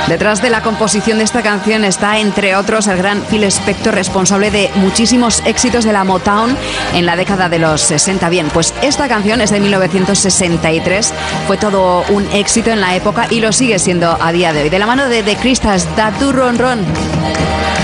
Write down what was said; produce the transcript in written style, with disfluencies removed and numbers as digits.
Detrás de la composición de esta canción está, entre otros, el gran Phil Spector, responsable de muchísimos éxitos de la Motown en la década de los 60. Bien, pues esta canción es de 1963, fue todo un éxito en la época y lo sigue siendo a día de hoy. De la mano de The Crystals, Da Du Ron Ron.